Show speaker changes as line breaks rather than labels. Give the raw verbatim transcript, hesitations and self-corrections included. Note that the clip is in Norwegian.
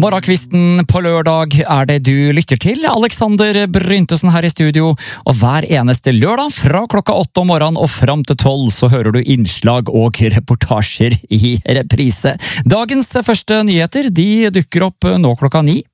Morgenkvisten på lørdag er det du lytter til. Alexander Bryntesen her i studio, og hver eneste lørdag fra klokka åtte om morgenen og fram til tolv så hører du innslag og reportasjer i reprise. Dagens første nyheter de dukker opp nå klokka ni.